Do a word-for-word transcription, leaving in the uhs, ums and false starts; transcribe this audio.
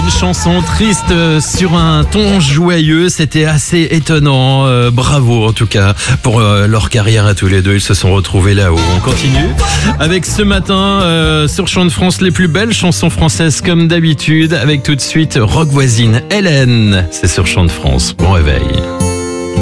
une chanson triste euh, sur un ton joyeux. C'était assez étonnant. Euh, bravo en tout cas pour euh, leur carrière à tous les deux. Ils se sont retrouvés là-haut. On continue avec ce matin euh, sur Chant de France les plus belles chansons françaises comme d'habitude. Avec tout de suite Rock Voisine, Hélène. C'est sur Chant de France. Bon réveil.